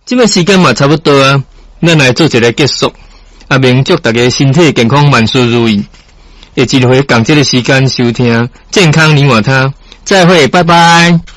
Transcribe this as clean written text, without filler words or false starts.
这个时间嘛差不多啊，咱来做一个结束。啊，明祝大家身体健康，万事如意。下一回共这个时间收听健康你我他，再会，拜拜。